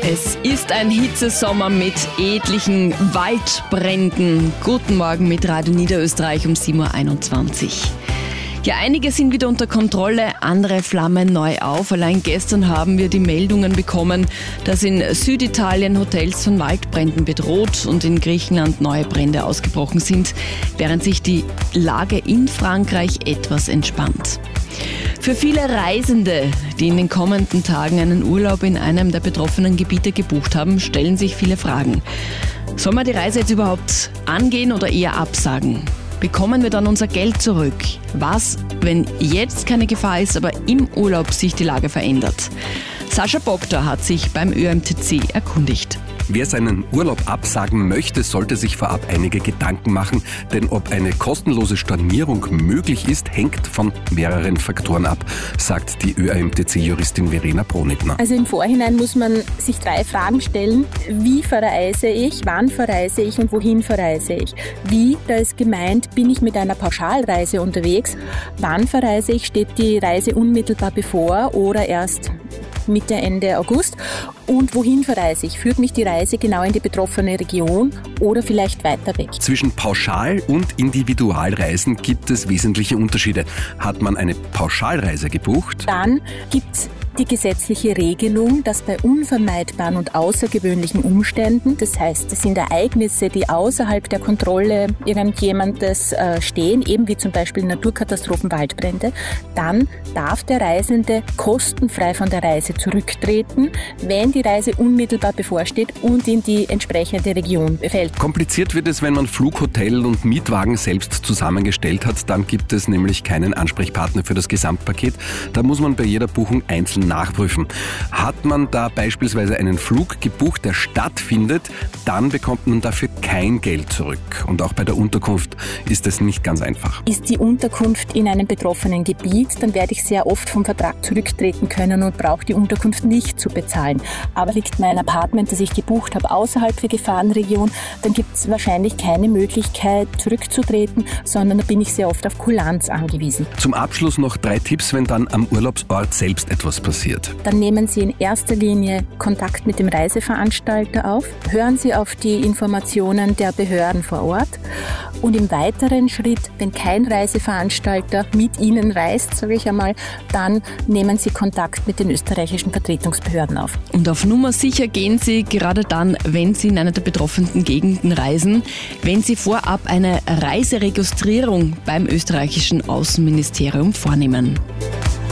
Es ist ein Hitzesommer mit etlichen Waldbränden. Guten Morgen mit Radio Niederösterreich um 7.21 Uhr. Ja, einige sind wieder unter Kontrolle, andere flammen neu auf. Allein gestern haben wir die Meldungen bekommen, dass in Süditalien Hotels von Waldbränden bedroht und in Griechenland neue Brände ausgebrochen sind, während sich die Lage in Frankreich etwas entspannt. Für viele Reisende, die in den kommenden Tagen einen Urlaub in einem der betroffenen Gebiete gebucht haben, stellen sich viele Fragen. Soll man die Reise jetzt überhaupt angehen oder eher absagen? Bekommen wir dann unser Geld zurück? Was, wenn jetzt keine Gefahr ist, aber im Urlaub sich die Lage verändert? Sascha Bogda hat sich beim ÖMTC erkundigt. Wer seinen Urlaub absagen möchte, sollte sich vorab einige Gedanken machen, denn ob eine kostenlose Stornierung möglich ist, hängt von mehreren Faktoren ab, sagt die ÖMTC-Juristin Verena Bronittner. Also im Vorhinein muss man sich 3 Fragen stellen. Wie verreise ich, wann verreise ich und wohin verreise ich? Wie, da ist gemeint, bin ich mit einer Pauschalreise unterwegs? Wann verreise ich, steht die Reise unmittelbar bevor oder erst Mitte, Ende August? Und wohin verreise ich? Führt mich die Reise genau in die betroffene Region oder vielleicht weiter weg? Zwischen Pauschal- und Individualreisen gibt es wesentliche Unterschiede. Hat man eine Pauschalreise gebucht? Dann gibt es die gesetzliche Regelung, dass bei unvermeidbaren und außergewöhnlichen Umständen, das heißt, es sind Ereignisse, die außerhalb der Kontrolle irgendjemandes stehen, eben wie zum Beispiel Naturkatastrophen, Waldbrände, dann darf der Reisende kostenfrei von der Reise zurücktreten, wenn die Reise unmittelbar bevorsteht und in die entsprechende Region fällt. Kompliziert wird es, wenn man Flug, Hotel und Mietwagen selbst zusammengestellt hat. Dann gibt es nämlich keinen Ansprechpartner für das Gesamtpaket. Da muss man bei jeder Buchung einzeln nachprüfen. Hat man da beispielsweise einen Flug gebucht, der stattfindet, dann bekommt man dafür kein Geld zurück. Und auch bei der Unterkunft ist es nicht ganz einfach. Ist die Unterkunft in einem betroffenen Gebiet, dann werde ich sehr oft vom Vertrag zurücktreten können und brauche die Unterkunft nicht zu bezahlen. Aber liegt mein Apartment, das ich gebucht habe, außerhalb der Gefahrenregion, dann gibt es wahrscheinlich keine Möglichkeit zurückzutreten, sondern da bin ich sehr oft auf Kulanz angewiesen. Zum Abschluss noch 3 Tipps, wenn dann am Urlaubsort selbst etwas passiert. Dann nehmen Sie in erster Linie Kontakt mit dem Reiseveranstalter auf, hören Sie auf die Informationen der Behörden vor Ort und im weiteren Schritt, wenn kein Reiseveranstalter mit Ihnen reist, sage ich einmal, dann nehmen Sie Kontakt mit den österreichischen Vertretungsbehörden auf. Und auf Nummer sicher gehen Sie gerade dann, wenn Sie in einer der betroffenen Gegenden reisen, wenn Sie vorab eine Reiseregistrierung beim österreichischen Außenministerium vornehmen.